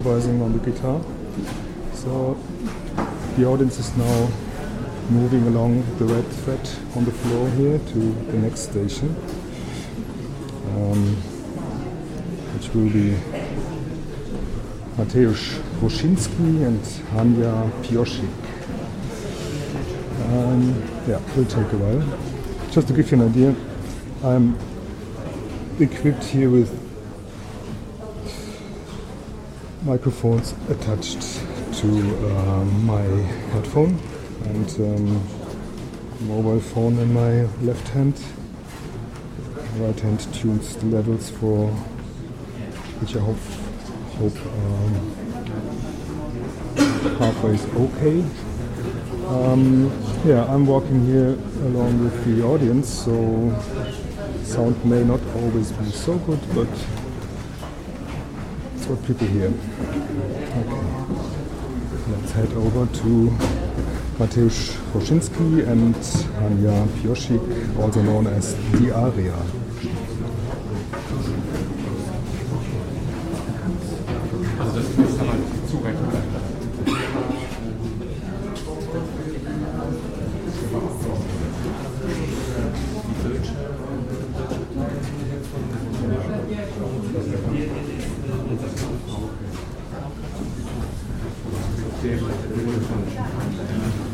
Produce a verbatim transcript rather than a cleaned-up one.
improvising on the guitar. So the audience is now moving along the red thread on the floor here to the next station, um, which will be Mateusz Wojcinski and Hania Piosik. Um, yeah, it will take a while. Just to give you an idea, I'm equipped here with microphones attached to uh, my headphone and um, mobile phone in my left hand. Right hand tunes the levels for which I hope hope um, halfway is okay. Um, yeah, I'm walking here along with the audience, so sound may not always be so good, but it's what people hear. Okay, let's head over to Mateusz Wojcinski and Hania Piosik, also known as The Aria. Sehr gut.